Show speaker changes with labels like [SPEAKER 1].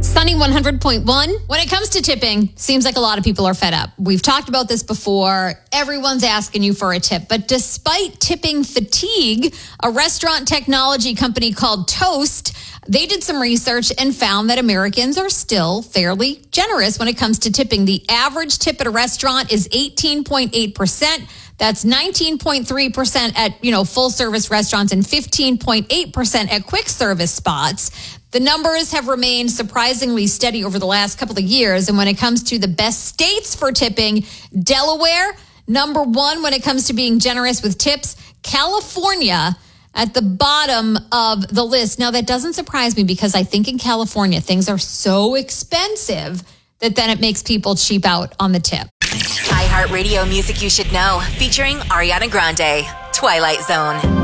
[SPEAKER 1] Sunny 100.1. When it comes to tipping, seems like a lot of people are fed up. We've talked about this before. Everyone's asking you for a tip. But despite tipping fatigue, a restaurant technology company called Toast, they did some research and found that Americans are still fairly generous when it comes to tipping. The average tip at a restaurant is 18.8%. That's 19.3% at, full service restaurants and 15.8% at quick service spots. The numbers have remained surprisingly steady over the last couple of years. And when it comes to the best states for tipping, Delaware, number one when it comes to being generous with tips, California at the bottom of the list. Now, that doesn't surprise me because I think in California, things are so expensive that then it makes people cheap out on the tip.
[SPEAKER 2] iHeartRadio Music You Should Know, featuring Ariana Grande, Twilight Zone.